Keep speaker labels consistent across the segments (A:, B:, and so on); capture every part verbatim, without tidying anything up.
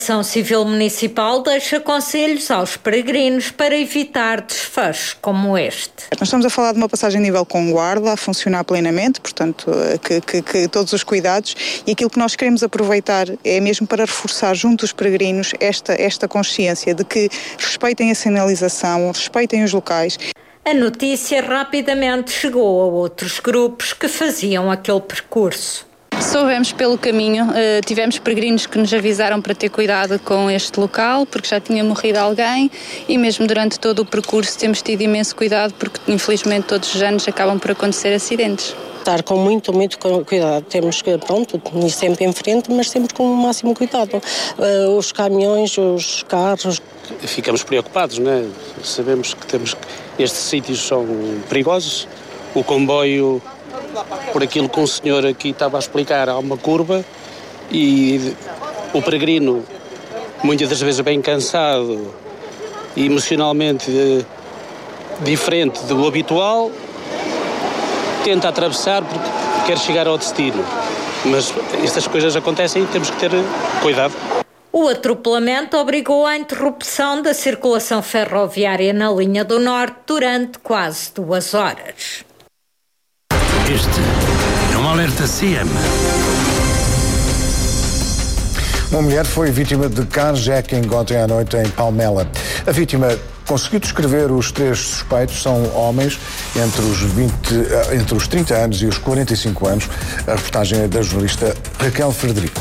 A: A Ação Civil Municipal deixa conselhos aos peregrinos para evitar desfechos como este.
B: Nós estamos a falar de uma passagem nível com guarda, a funcionar plenamente, portanto, que, que, que todos os cuidados, e aquilo que nós queremos aproveitar é mesmo para reforçar junto aos peregrinos esta, esta consciência de que respeitem a sinalização, respeitem os locais.
A: A notícia rapidamente chegou a outros grupos que faziam aquele percurso.
C: Soubemos pelo caminho, uh, tivemos peregrinos que nos avisaram para ter cuidado com este local, porque já tinha morrido alguém, e mesmo durante todo o percurso temos tido imenso cuidado, porque infelizmente todos os anos acabam por acontecer acidentes.
D: Estar com muito, muito cuidado. Temos que, pronto, ir sempre em frente, mas sempre com o máximo cuidado. Uh, os caminhões, os carros.
E: Ficamos preocupados, né? Sabemos que temos que estes sítios são perigosos. O comboio, por aquilo que um senhor aqui estava a explicar, há uma curva e o peregrino, muitas das vezes bem cansado e emocionalmente eh, diferente do habitual, tenta atravessar porque quer chegar ao destino. Mas estas coisas acontecem e temos que ter cuidado.
A: O atropelamento obrigou à interrupção da circulação ferroviária na linha do Norte durante quase duas horas.
F: Este é um alerta C M.
G: Uma mulher foi vítima de carjacking ontem à noite em Palmela. A vítima conseguiu descrever os três suspeitos, são homens entre os, vinte, entre os trinta anos e os quarenta e cinco anos. A reportagem é da jornalista Raquel Frederico.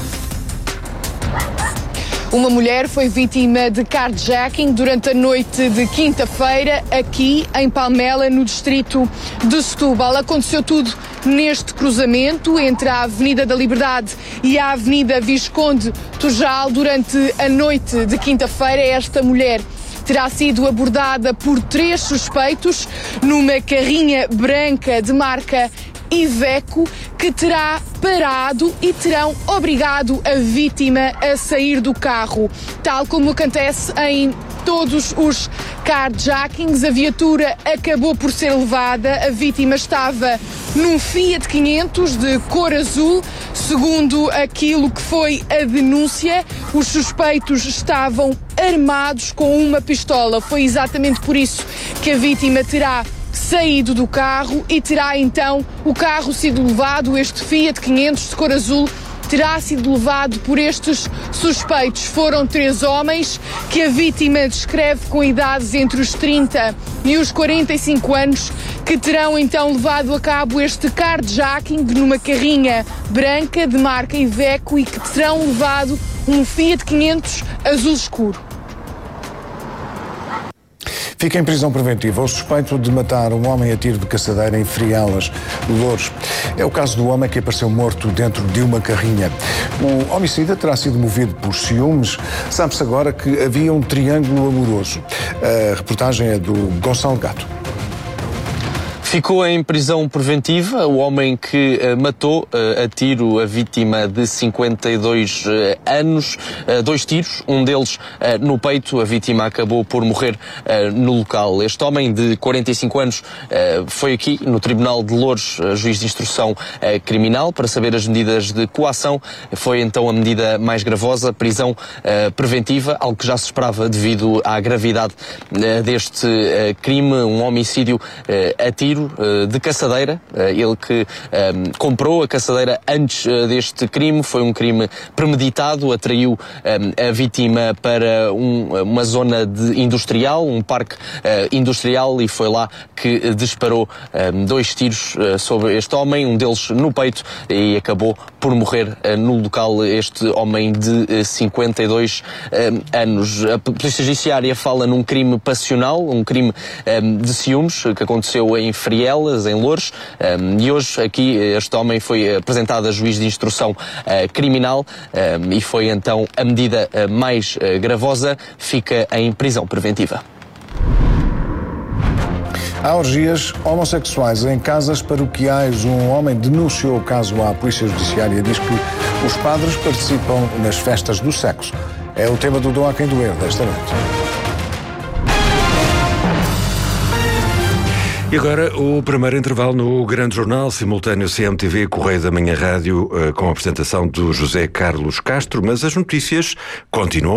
H: Uma mulher foi vítima de carjacking durante a noite de quinta-feira aqui em Palmela, no distrito de Setúbal. Aconteceu tudo neste cruzamento entre a Avenida da Liberdade e a Avenida Visconde Tujal. Durante a noite de quinta-feira, esta mulher terá sido abordada por três suspeitos numa carrinha branca de marca Iveco, que terá parado e terão obrigado a vítima a sair do carro. Tal como acontece em todos os carjackings, a viatura acabou por ser levada. A vítima estava num Fiat quinhentos de cor azul. Segundo aquilo que foi a denúncia, os suspeitos estavam armados com uma pistola. Foi exatamente por isso que a vítima terá saído do carro e terá então o carro sido levado, este Fiat quinhentos de cor azul, terá sido levado por estes suspeitos. Foram três homens que a vítima descreve com idades entre os trinta e os quarenta e cinco anos, que terão então levado a cabo este carjacking numa carrinha branca de marca Iveco e que terão levado um Fiat quinhentos azul escuro.
G: Fica em prisão preventiva o suspeito de matar um homem a tiro de caçadeira em Frielas, Louros. É o caso do homem que apareceu morto dentro de uma carrinha. O homicida terá sido movido por ciúmes. Sabe-se agora que havia um triângulo amoroso. A reportagem é do Gonçalo Gato.
I: Ficou em prisão preventiva o homem que uh, matou uh, a tiro a vítima de cinquenta e dois uh, anos, uh, dois tiros, um deles uh, no peito. A vítima acabou por morrer uh, no local. Este homem de quarenta e cinco anos uh, foi aqui no Tribunal de Louros, uh, juiz de instrução uh, criminal, para saber as medidas de coação. Foi então a medida mais gravosa, prisão uh, preventiva, algo que já se esperava devido à gravidade uh, deste uh, crime, um homicídio uh, a tiro de caçadeira. Ele que um, comprou a caçadeira antes uh, deste crime. Foi um crime premeditado, atraiu um, a vítima para um, uma zona de industrial, um parque uh, industrial, e foi lá que disparou um, dois tiros uh, sobre este homem, um deles no peito, e acabou por morrer uh, no local este homem de uh, cinquenta e dois um, anos. A Polícia Judiciária fala num crime passional, um crime um, de ciúmes, que aconteceu em Frielas, em Louros, um, e hoje aqui este homem foi apresentado a juiz de instrução uh, criminal um, e foi então a medida uh, mais uh, gravosa, fica em prisão preventiva.
G: Há orgias homossexuais em casas paroquiais. Um homem denunciou o caso à Polícia Judiciária e diz que os padres participam nas festas do sexo. É o tema do Doa Quem Doer desta noite.
F: E agora o primeiro intervalo no Grande Jornal, simultâneo C M T V, Correio da Manhã Rádio, com a apresentação do José Carlos Castro, mas as notícias continuam.